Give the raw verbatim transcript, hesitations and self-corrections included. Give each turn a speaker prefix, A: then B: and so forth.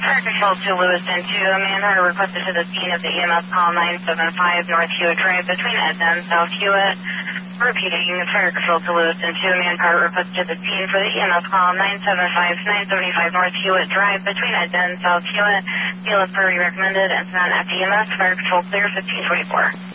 A: Fire Control to Lewiston two, a manhunter requested to the scene of the E M S call nine seven five North Hewitt Drive between Edna and South Hewitt. Repeating, Fire Control to Lewiston two, a manpower requested to the scene for the E M S call nine seven five nine seven five North Hewitt Drive between Edna and South Hewitt. Feel as per recommended and send out E M S. Fire Control clear fifteen twenty-four.